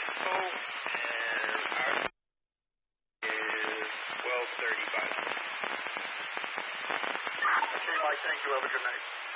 and our is 12:35. Okay, Mike, thank you. Have a good night.